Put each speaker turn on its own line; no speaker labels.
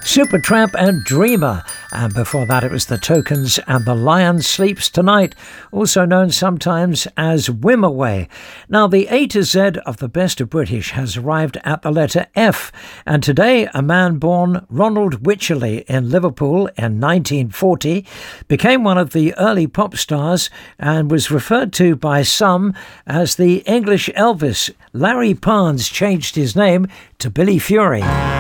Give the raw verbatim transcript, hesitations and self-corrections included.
Supertramp and Dreamer. And before that it was The Tokens and The Lion Sleeps Tonight, also known sometimes as Wimoweh. Now the A to Z of the best of British has arrived at the letter F, and today a man born Ronald Wycherley in Liverpool in nineteen forty became one of the early pop stars and was referred to by some as the English Elvis. Larry Parnes changed his name to Billy Fury.